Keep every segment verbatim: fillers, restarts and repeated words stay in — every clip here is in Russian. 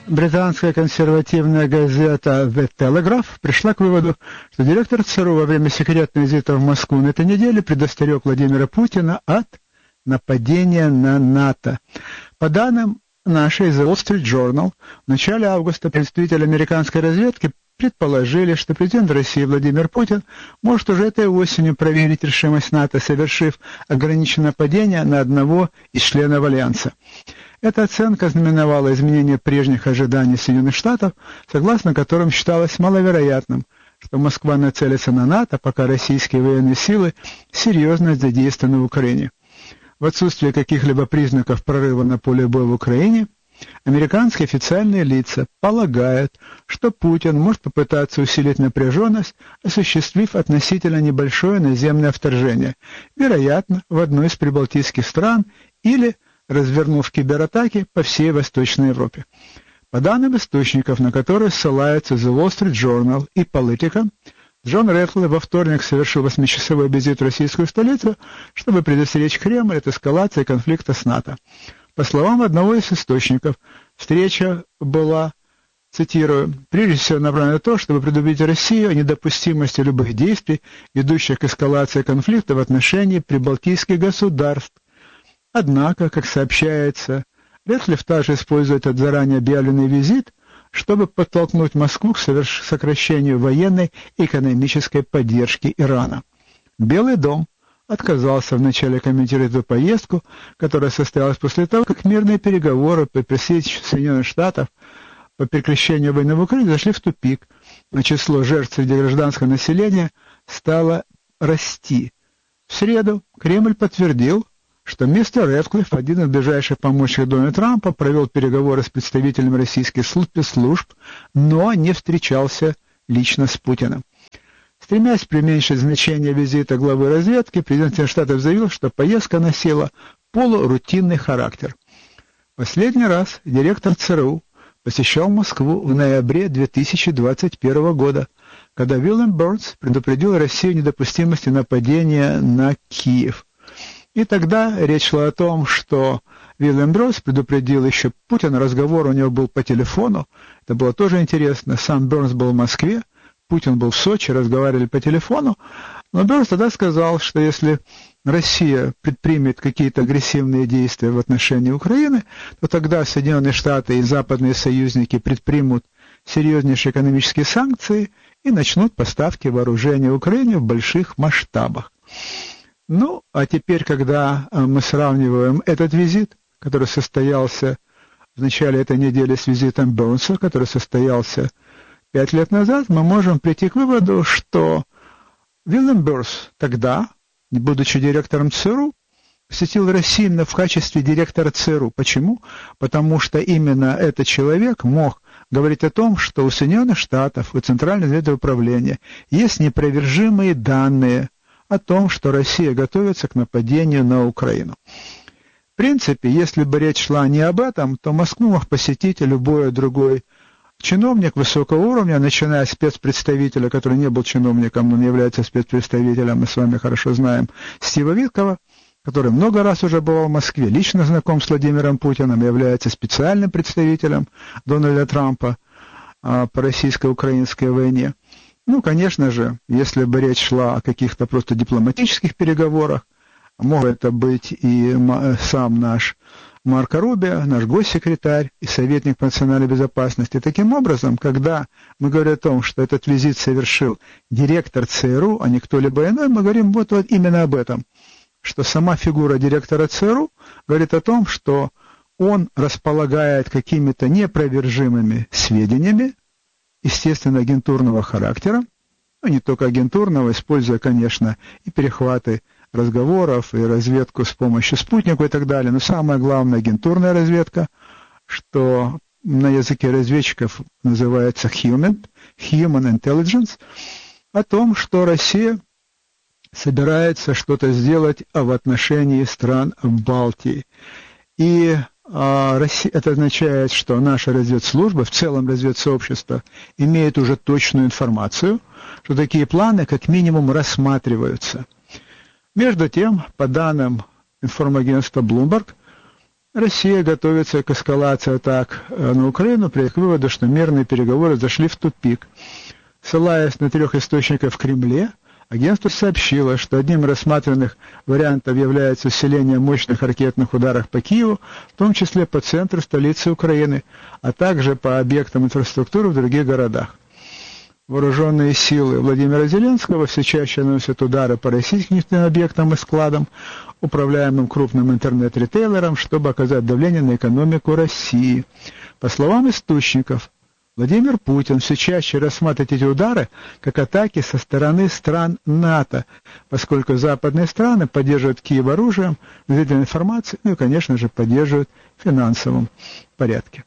Британская консервативная газета The Telegraph пришла к выводу, что директор ЦРУ во время секретного визита в Москву на этой неделе предостерег Владимира Путина от нападения на НАТО. По данным нашей The Wall Street Journal, в начале августа представители американской разведки предположили, что президент России Владимир Путин может уже этой осенью проверить решимость НАТО, совершив ограниченное нападение на одного из членов Альянса. Эта оценка знаменовала изменение прежних ожиданий Соединенных Штатов, согласно которым считалось маловероятным, что Москва нацелится на НАТО, пока российские военные силы серьезно задействованы в Украине. В отсутствие каких-либо признаков прорыва на поле боя в Украине, американские официальные лица полагают, что Путин может попытаться усилить напряженность, осуществив относительно небольшое наземное вторжение, вероятно, в одну из прибалтийских стран или развернув кибератаки по всей Восточной Европе. По данным источников, на которые ссылаются The Wall Street Journal и Politico, Джон Рэдклифф во вторник совершил восьмичасовой визит в российскую столицу, чтобы предостеречь Кремль от эскалации конфликта с НАТО. По словам одного из источников, встреча была, цитирую, прежде всего направлена на то, чтобы предупредить Россию о недопустимости любых действий, ведущих к эскалации конфликта в отношении прибалтийских государств. Однако, как сообщается, Рэдклифф также использует этот заранее объявленный визит, чтобы подтолкнуть Москву к сокращению военной и экономической поддержки Ирана. Белый дом отказался вначале комментировать эту поездку, которая состоялась после того, как мирные переговоры по пресечению Соединенных Штатов по прекращению войны в Украине зашли в тупик, а число жертв среди гражданского населения стало расти. В среду Кремль подтвердил, что мистер Рэдклифф, один из ближайших помощников Дональда Трампа, провел переговоры с представителями российских спецслужб, но не встречался лично с Путиным. Стремясь преуменьшить значение визита главы разведки, президент Соединенных Штатов заявил, что поездка носила полурутинный характер. Последний раз директор ЦРУ посещал Москву в ноябре две тысячи двадцать первого года, когда Уильям Бернс предупредил Россию о недопустимости нападения на Киев. И тогда речь шла о том, что Уильям Бернс предупредил еще Путина, разговор у него был по телефону, это было тоже интересно, сам Бернс был в Москве, Путин был в Сочи, разговаривали по телефону, но Бернс тогда сказал, что если Россия предпримет какие-то агрессивные действия в отношении Украины, то тогда Соединенные Штаты и западные союзники предпримут серьезнейшие экономические санкции и начнут поставки вооружения Украине в больших масштабах. Ну, а теперь, когда мы сравниваем этот визит, который состоялся в начале этой недели с визитом Бернса, который состоялся пять лет назад, мы можем прийти к выводу, что Уильям Бернс тогда, будучи директором ЦРУ, посетил Россию именно в качестве директора ЦРУ. Почему? Потому что именно этот человек мог говорить о том, что у Соединенных Штатов, у Центрального разведывательного управления есть непровержимые данные о том, что Россия готовится к нападению на Украину. В принципе, если бы речь шла не об этом, то Москву мог посетить любой другой чиновник высокого уровня, начиная с спецпредставителя, который не был чиновником, но не является спецпредставителем, мы с вами хорошо знаем, Стива Виткова, который много раз уже бывал в Москве, лично знаком с Владимиром Путиным, является специальным представителем Дональда Трампа а, по российско-украинской войне. Ну, конечно же, если бы речь шла о каких-то просто дипломатических переговорах, мог это быть и сам наш Марко Рубио, наш госсекретарь и советник по национальной безопасности. Таким образом, когда мы говорим о том, что этот визит совершил директор ЦРУ, а не кто-либо иной, мы говорим вот, вот именно об этом, что сама фигура директора ЦРУ говорит о том, что он располагает какими-то непровержимыми сведениями, естественно, агентурного характера, но не только агентурного, используя, конечно, и перехваты разговоров, и разведку с помощью спутника и так далее. Но самое главное — агентурная разведка, что на языке разведчиков называется human, human intelligence, о том, что Россия собирается что-то сделать в отношении стран Балтии. И а, Россия, это означает, что наша разведслужба, в целом разведсообщество, имеет уже точную информацию, что такие планы как минимум рассматриваются. Между тем, по данным информагентства Bloomberg, Россия готовится к эскалации атак на Украину, придя к выводу, что мирные переговоры зашли в тупик. Ссылаясь на трех источников в Кремле, агентство сообщило, что одним из рассматриваемых вариантов является усиление мощных ракетных ударов по Киеву, в том числе по центру столицы Украины, а также по объектам инфраструктуры в других городах. Вооруженные силы Владимира Зеленского все чаще наносят удары по российским нефтяным объектам и складам, управляемым крупным интернет-ритейлером, чтобы оказать давление на экономику России. По словам источников, Владимир Путин все чаще рассматривает эти удары как атаки со стороны стран НАТО, поскольку западные страны поддерживают Киев оружием, доверительной информацией, ну и, конечно же, поддерживают в финансовом порядке.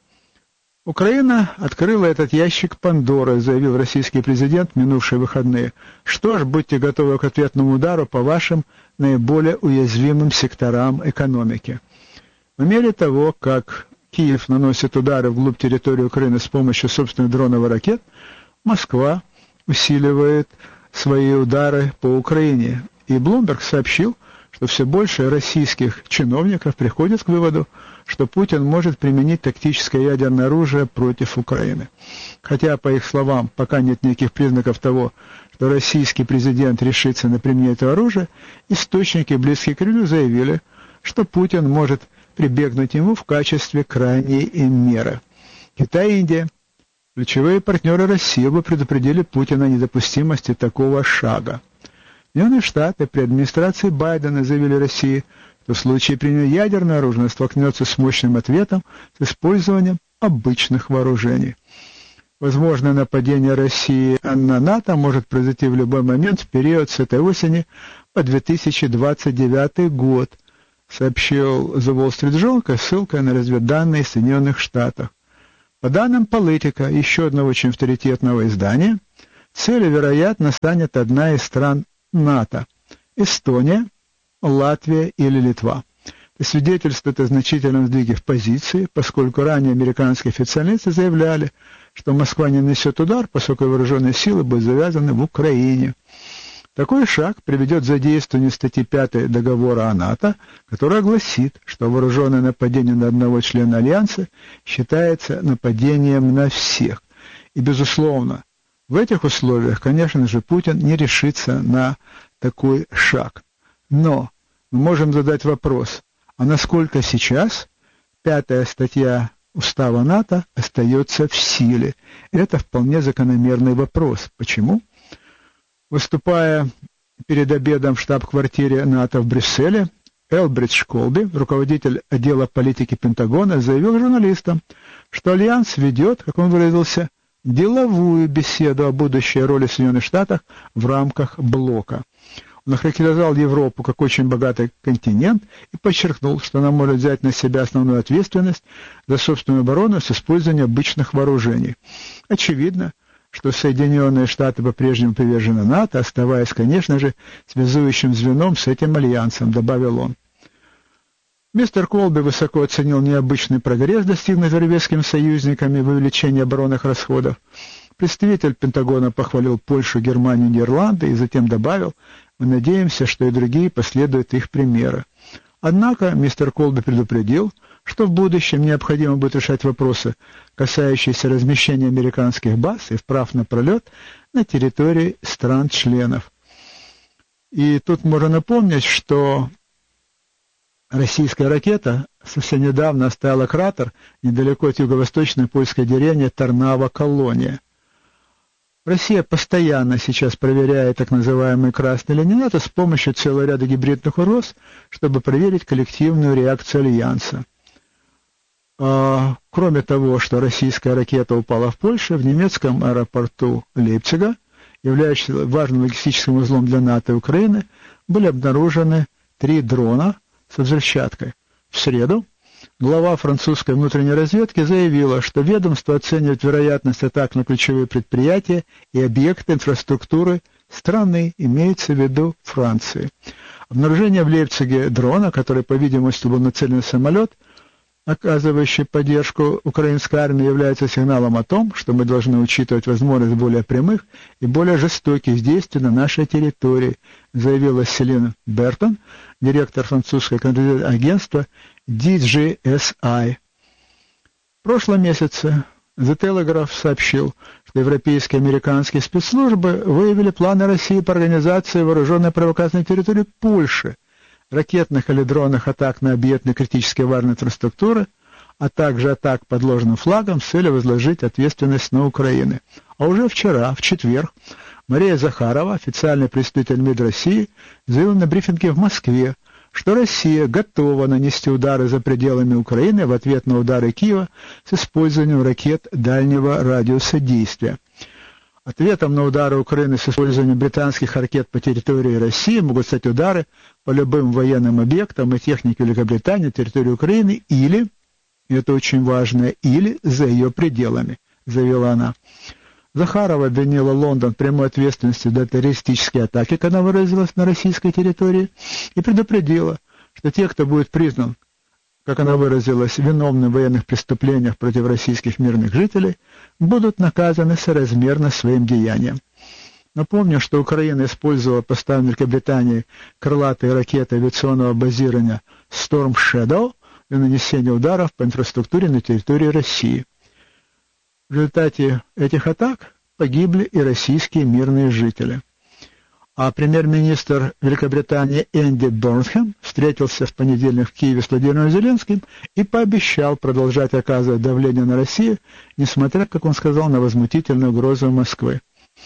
Украина открыла этот ящик Пандоры, заявил российский президент в минувшие выходные. Что ж, будьте готовы к ответному удару по вашим наиболее уязвимым секторам экономики. В мере того, как Киев наносит удары вглубь территории Украины с помощью собственных дронов и ракет, Москва усиливает свои удары по Украине. И Bloomberg сообщил, что все больше российских чиновников приходят к выводу, что Путин может применить тактическое ядерное оружие против Украины. Хотя, по их словам, пока нет никаких признаков того, что российский президент решится на применение этого оружия, источники, близкие к Кремлю, заявили, что Путин может прибегнуть к нему в качестве крайней меры. Китай и Индия, ключевые партнеры России, бы предупредили Путина о недопустимости такого шага. Соединенные Штаты при администрации Байдена заявили России, что в случае применения ядерного оружия столкнется с мощным ответом с использованием обычных вооружений. Возможное нападение России на НАТО может произойти в любой момент в период с этой осени по две тысячи двадцать девятый год, сообщил The Wall Street Journal, ссылкой на разведданные Соединенных Штатов. По данным Политика, еще одного очень авторитетного издания, целью, вероятно, станет одна из стран НАТО – Эстония, Латвия или Литва. Это свидетельствует о значительном сдвиге в позиции, поскольку ранее американские официалисты заявляли, что Москва не нанесет удар, поскольку вооруженные силы будут завязаны в Украине. Такой шаг приведет к задействованию статьи пятой договора о НАТО, которая гласит, что вооруженное нападение на одного члена Альянса считается нападением на всех. И, безусловно, в этих условиях, конечно же, Путин не решится на такой шаг. Но мы можем задать вопрос, а насколько сейчас пятая статья Устава НАТО остается в силе? Это вполне закономерный вопрос. Почему? Выступая перед обедом в штаб-квартире НАТО в Брюсселе, Элбридж Колби, руководитель отдела политики Пентагона, заявил журналистам, что Альянс ведет, как он выразился, деловую беседу о будущей роли Соединенных Штатов в рамках блока. Он охарактеризовал Европу как очень богатый континент и подчеркнул, что она может взять на себя основную ответственность за собственную оборону с использованием обычных вооружений. Очевидно, что Соединенные Штаты по-прежнему привержены НАТО, оставаясь, конечно же, связующим звеном с этим альянсом, добавил он. Мистер Колби высоко оценил необычный прогресс, достигнутый европейскими союзниками в увеличении оборонных расходов. Представитель Пентагона похвалил Польшу, Германию, Нидерланды и затем добавил, мы надеемся, что и другие последуют их примеру. Однако мистер Колби предупредил, что в будущем необходимо будет решать вопросы, касающиеся размещения американских баз и вправ на пролет на территории стран-членов. И тут можно напомнить, что российская ракета совсем недавно оставила кратер недалеко от юго-восточной польской деревни Тарнава-Колония. Россия постоянно сейчас проверяет так называемые красные линии НАТО с помощью целого ряда гибридных угроз, чтобы проверить коллективную реакцию Альянса. А, кроме того, что российская ракета упала в Польше, в немецком аэропорту Лейпцига, являющегося важным логистическим узлом для НАТО и Украины, были обнаружены три дрона со взрывчаткой. В среду глава французской внутренней разведки заявила, что ведомство оценивает вероятность атак на ключевые предприятия и объекты инфраструктуры страны, имеется в виду Франции. Обнаружение в Лейпциге дрона, который, по-видимому, был нацелен на самолет, оказывающий поддержку украинской армии, является сигналом о том, что мы должны учитывать возможность более прямых и более жестоких действий на нашей территории, заявила Селин Бертон, директор французского контрагентства ди джи эс ай. В прошлом месяце The Telegraph сообщил, что европейские и американские спецслужбы выявили планы России по организации вооруженной провокации на территории Польши, ракетных или дронных атак на объекты критически важной инфраструктуры, а также атак под ложным флагом с целью возложить ответственность на Украину. А уже вчера, в четверг, Мария Захарова, официальный представитель МИД России, заявила на брифинге в Москве, что Россия готова нанести удары за пределами Украины в ответ на удары Киева с использованием ракет дальнего радиуса действия. Ответом на удары Украины с использованием британских ракет по территории России могут стать удары по любым военным объектам и технике Великобритании на территории Украины или, и это очень важно, или за ее пределами, заявила она. Захарова обвинила Лондон в прямой ответственности за террористические атаки, когда выразилась на российской территории, и предупредила, что те, кто будет признан, как она выразилась, виновным в военных преступлениях против российских мирных жителей, будут наказаны соразмерно своим деяниям. Напомню, что Украина использовала поставленные Великобритании крылатые ракеты авиационного базирования Storm Shadow для нанесения ударов по инфраструктуре на территории России. В результате этих атак погибли и российские мирные жители. А премьер-министр Великобритании Энди Бернхэм встретился в понедельник в Киеве с Владимиром Зеленским и пообещал продолжать оказывать давление на Россию, несмотря, как он сказал, на возмутительную угрозу Москвы.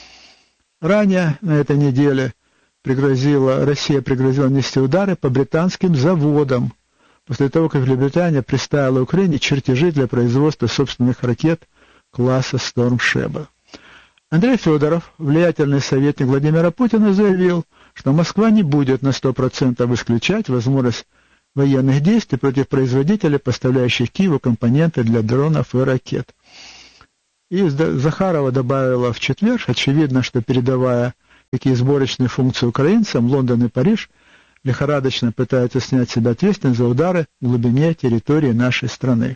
Ранее на этой неделе пригрозила, Россия пригрозила нести удары по британским заводам, после того, как Великобритания представила Украине чертежи для производства собственных ракет класса Storm Shadow. Андрей Федоров, влиятельный советник Владимира Путина, заявил, что Москва не будет на сто процентов исключать возможность военных действий против производителей, поставляющих Киеву компоненты для дронов и ракет. И Захарова добавила в четверг, очевидно, что передавая такие сборочные функции украинцам, Лондон и Париж лихорадочно пытаются снять с себя ответственность за удары в глубине территории нашей страны.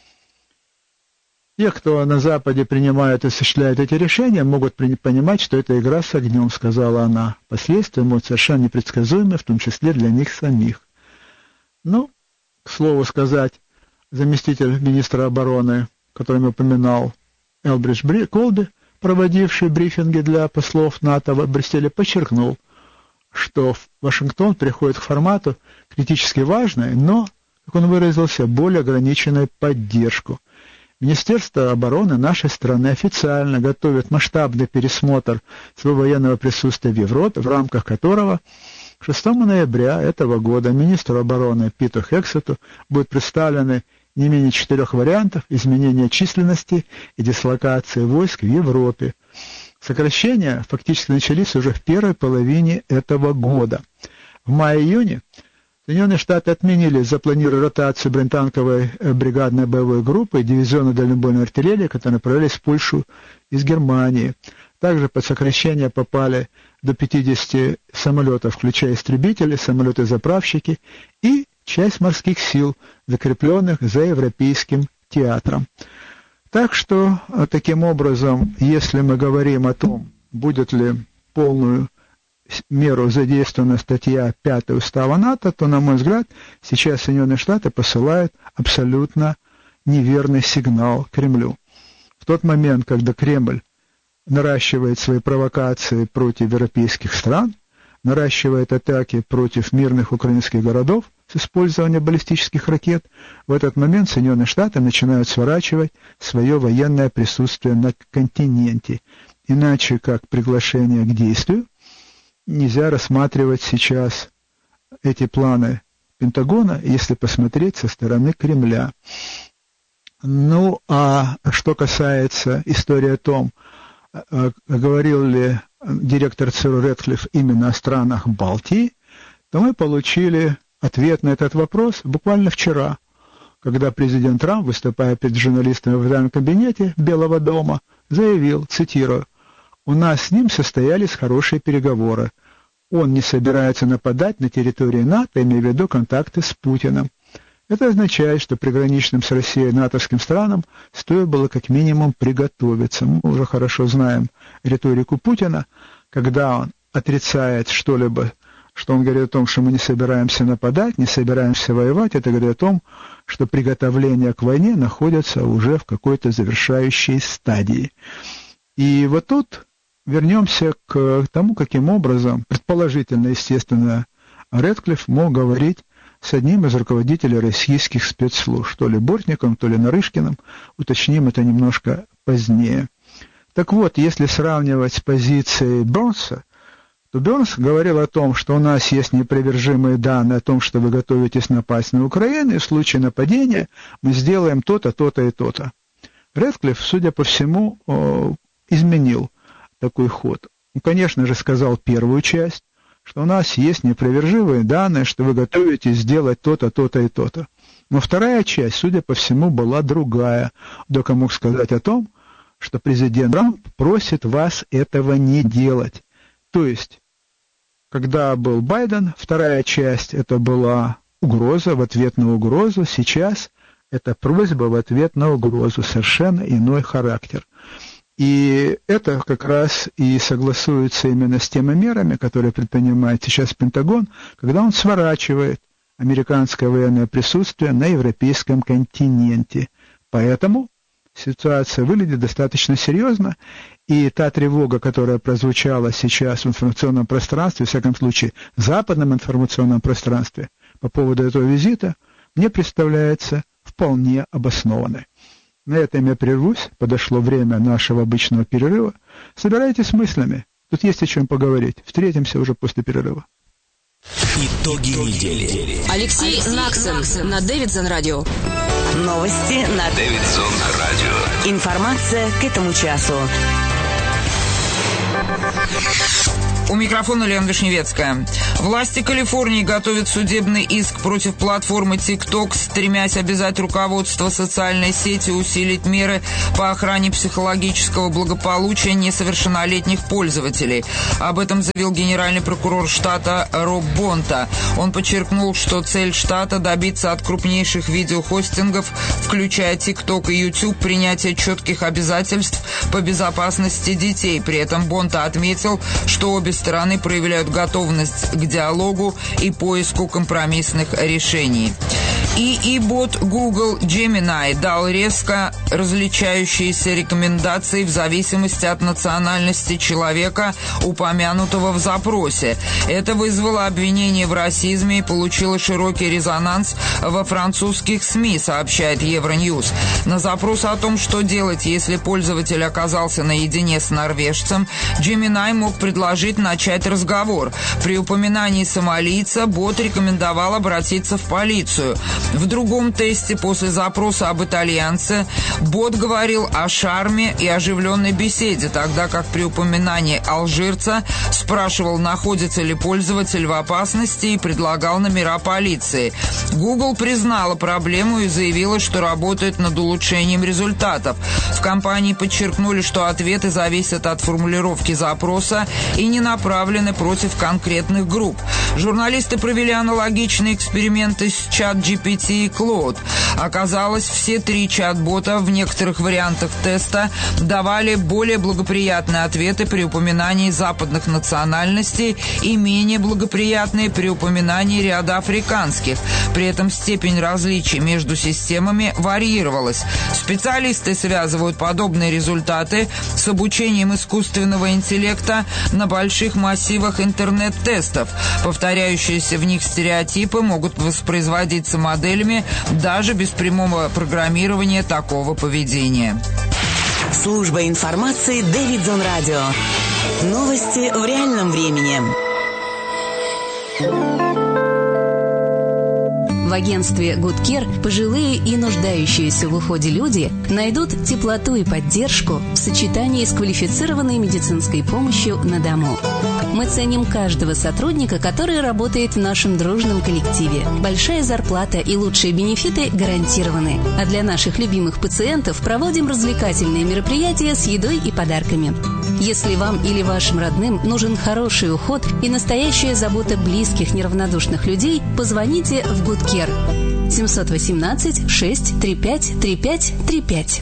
Те, кто на Западе принимают и осуществляют эти решения, могут понимать, что это игра с огнем, сказала она. Последствия будут совершенно непредсказуемы, в том числе для них самих. Ну, к слову сказать, заместитель министра обороны, который я упоминал, Элбридж Колби, проводивший брифинги для послов НАТО в Брюсселе, подчеркнул, что Вашингтон приходит к формату критически важной, но, как он выразился, более ограниченной поддержку. Министерство обороны нашей страны официально готовит масштабный пересмотр своего военного присутствия в Европе, в рамках которого шестого ноября этого года министру обороны Питу Хексету будут представлены не менее четырех вариантов изменения численности и дислокации войск в Европе. Сокращения фактически начались уже в первой половине этого года. В мае-июне Соединенные Штаты отменили запланированную ротацию бронетанковой бригадной боевой группы и дивизиона дальнобойной артиллерии, которые направлялись в Польшу из Германии. Также под сокращение попали до пятидесяти самолетов, включая истребители, самолеты-заправщики и часть морских сил, закрепленных за Европейским театром. Так что, таким образом, если мы говорим о том, будет ли полную меру задействована статья пятая Устава НАТО, то, на мой взгляд, сейчас Соединенные Штаты посылают абсолютно неверный сигнал Кремлю. В тот момент, когда Кремль наращивает свои провокации против европейских стран, наращивает атаки против мирных украинских городов с использованием баллистических ракет, в этот момент Соединенные Штаты начинают сворачивать свое военное присутствие на континенте. Иначе как приглашение к действию нельзя рассматривать сейчас эти планы Пентагона, если посмотреть со стороны Кремля. Ну, а что касается истории о том, говорил ли директор ЦРУ Рэдклифф именно о странах Балтии, то мы получили ответ на этот вопрос буквально вчера, когда президент Трамп, выступая перед журналистами в овальном кабинете Белого дома, заявил, цитирую, «У нас с ним состоялись хорошие переговоры. Он не собирается нападать на территории НАТО, имея в виду контакты с Путиным. Это означает, что приграничным с Россией натовским странам стоит было как минимум приготовиться. Мы уже хорошо знаем риторику Путина, когда он отрицает что-либо что он говорит о том, что мы не собираемся нападать, не собираемся воевать. Это говорит о том, что приготовления к войне находятся уже в какой-то завершающей стадии. И вот тут вернемся к тому, каким образом, предположительно, естественно, Рэдклифф мог говорить с одним из руководителей российских спецслужб, то ли Бортником, то ли Нарышкиным, уточним это немножко позднее. Так вот, если сравнивать с позицией Бернса, то Бернс говорил о том, что у нас есть непровержимые данные о том, что вы готовитесь напасть на Украину, и в случае нападения мы сделаем то-то, то-то и то-то. Рэдклифф, судя по всему, изменил такой ход. Он, конечно же, сказал первую часть, что у нас есть непровержимые данные, что вы готовитесь сделать то-то, то-то и то-то. Но вторая часть, судя по всему, была другая. Только мог сказать о том, что президент Трамп просит вас этого не делать. То есть, когда был Байден, вторая часть это была угроза в ответ на угрозу, сейчас это просьба в ответ на угрозу, совершенно иной характер. И это как раз и согласуется именно с теми мерами, которые предпринимает сейчас Пентагон, когда он сворачивает американское военное присутствие на европейском континенте. Поэтому ситуация выглядит достаточно серьезно, и та тревога, которая прозвучала сейчас в информационном пространстве, в всяком случае в западном информационном пространстве по поводу этого визита, мне представляется вполне обоснованной. На этом я прервусь, подошло время нашего обычного перерыва. Собирайтесь с мыслями, тут есть о чем поговорить. Встретимся уже после перерыва. Итоги недели. Алексей, Алексей Наксон, Наксон на Дэвидсон радио. Новости на Дэвидсон радио. Информация к этому часу. У микрофона Лена Вишневецкая. Власти Калифорнии готовят судебный иск против платформы TikTok, стремясь обязать руководство социальной сети усилить меры по охране психологического благополучия несовершеннолетних пользователей. Об этом заявил генеральный прокурор штата Роб Бонта. Он подчеркнул, что цель штата добиться от крупнейших видеохостингов, включая TikTok и YouTube, принятия четких обязательств по безопасности детей. При этом Бонта отметил, что обе стороны проявляют готовность к диалогу и поиску компромиссных решений. И и-бот Google Gemini дал резко различающиеся рекомендации в зависимости от национальности человека, упомянутого в запросе. Это вызвало обвинение в расизме и получило широкий резонанс во французских СМИ, сообщает Евроньюз. На запрос о том, что делать, если пользователь оказался наедине с норвежцем, Gemini мог предложить начать разговор. При упоминании сомалийца бот рекомендовал обратиться в полицию. В другом тесте после запроса об итальянце бот говорил о шарме и оживленной беседе, тогда как при упоминании алжирца спрашивал, находится ли пользователь в опасности, и предлагал номера полиции. Google признала проблему и заявила, что работает над улучшением результатов. В компании подчеркнули, что ответы зависят от формулировки запроса и не направлены против конкретных групп. Журналисты провели аналогичные эксперименты с чат джи пи ти и Claude. Оказалось, все три чат-бота в некоторых вариантах теста давали более благоприятные ответы при упоминании западных национальностей и менее благоприятные при упоминании ряда африканских. При этом степень различий между системами варьировалась. Специалисты связывают подобные результаты с обучением искусственного интеллекта на больших массивах интернет-тестов. Повторяющиеся в них стереотипы могут воспроизводиться моделями даже без прямого программирования такого поведения. Служба информации Дэвидсон радио. Новости в реальном времени. В агентстве Good Care пожилые и нуждающиеся в уходе люди найдут теплоту и поддержку в сочетании с квалифицированной медицинской помощью на дому. Мы ценим каждого сотрудника, который работает в нашем дружном коллективе. Большая зарплата и лучшие бенефиты гарантированы. А для наших любимых пациентов проводим развлекательные мероприятия с едой и подарками. Если вам или вашим родным нужен хороший уход и настоящая забота близких неравнодушных людей, позвоните в Good Care. семь один восемь шесть три пять три пять три пять.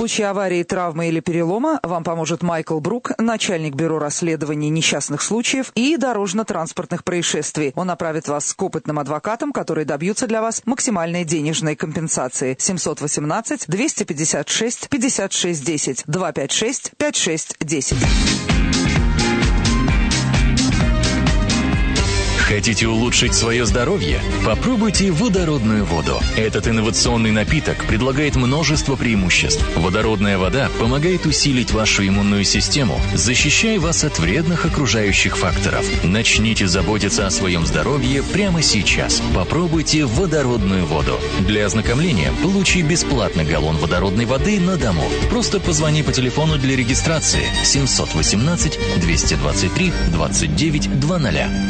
случае аварии, травмы или перелома вам поможет Майкл Брук, начальник бюро расследований несчастных случаев и дорожно-транспортных происшествий. Он направит вас к опытным адвокатам, которые добьются для вас максимальной денежной компенсации. семьсот восемнадцать двести пятьдесят шесть пятьдесят шесть десять два пять шесть пять шесть десять. Хотите улучшить свое здоровье? Попробуйте водородную воду. Этот инновационный напиток предлагает множество преимуществ. Водородная вода помогает усилить вашу иммунную систему, защищая вас от вредных окружающих факторов. Начните заботиться о своем здоровье прямо сейчас. Попробуйте водородную воду. Для ознакомления получи бесплатно галлон водородной воды на дому. Просто позвони по телефону для регистрации семьсот восемнадцать двести двадцать три двадцать девять двадцать.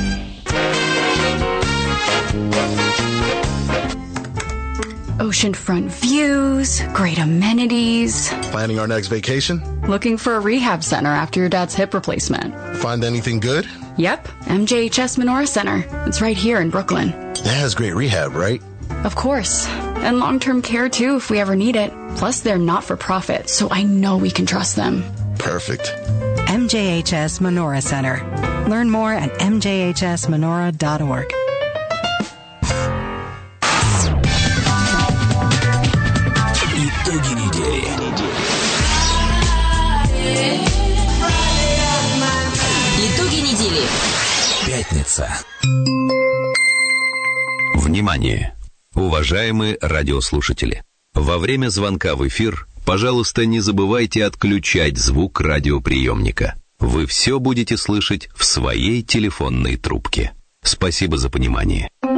Oceanfront views, great amenities. Planning our next vacation? Looking for a rehab center after your dad's hip replacement. Find anything good? Yep, M J H S Menorah Center. It's right here in Brooklyn. That has great rehab, right? Of course. And long-term care too if we ever need it. Plus they're not-for-profit, so I know we can trust them. Perfect. M J H S Menorah Center. Learn more at m j h s menorah dot org. Итоги недели. Итоги недели. Пятница. Внимание! Уважаемые радиослушатели! Во время звонка в эфир, пожалуйста, не забывайте отключать звук радиоприемника. Вы все будете слышать в своей телефонной трубке. Спасибо за понимание.